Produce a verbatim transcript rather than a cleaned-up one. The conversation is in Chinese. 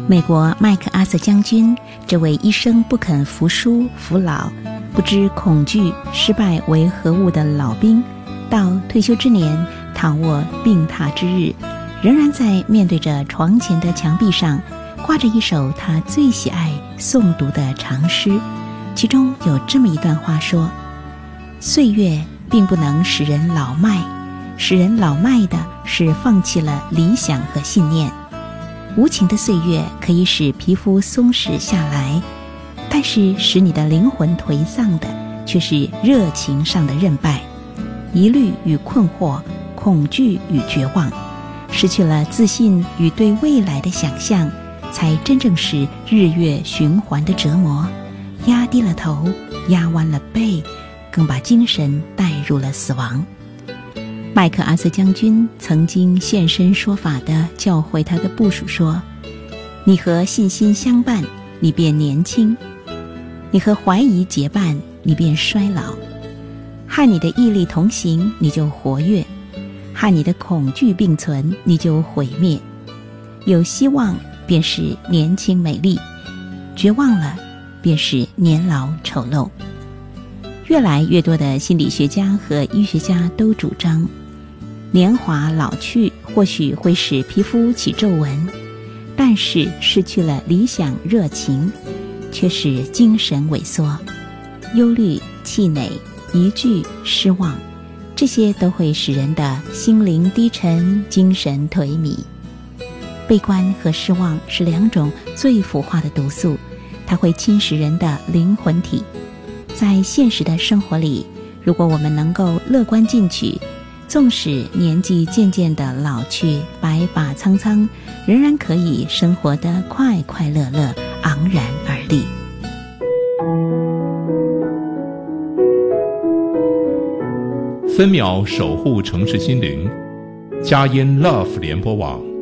美国麦克阿瑟将军，这位一生不肯服输服老，不知恐惧失败为何物的老兵，到退休之年躺卧病榻之日，仍然在面对着床前的墙壁上挂着一首他最喜爱诵读的长诗，其中有这么一段话说：岁月并不能使人老迈，使人老迈的是放弃了理想和信念。无情的岁月可以使皮肤松弛下来，但是使你的灵魂颓丧的却是热情上的韧败，疑虑与困惑，恐惧与绝望，失去了自信与对未来的想象，才真正是日月循环的折磨，压低了头，压弯了背，更把精神带入了死亡。麦克阿瑟将军曾经现身说法地教诲他的部属说：你和信心相伴，你便年轻；你和怀疑结伴，你便衰老；和你的毅力同行，你就活跃；和你的恐惧并存，你就毁灭。有希望便是年轻美丽，绝望了便是年老丑陋。越来越多的心理学家和医学家都主张，年华老去或许会使皮肤起皱纹，但是失去了理想热情，却使精神萎缩，忧虑、气馁、疑惧、失望，这些都会使人的心灵低沉，精神颓靡。悲观和失望是两种最腐化的毒素，它会侵蚀人的灵魂体。在现实的生活里，如果我们能够乐观进取，纵使年纪渐渐的老去，白发苍苍，仍然可以生活得快快乐乐，昂然而立。 分秒守护城市心灵，佳音 Love 联播网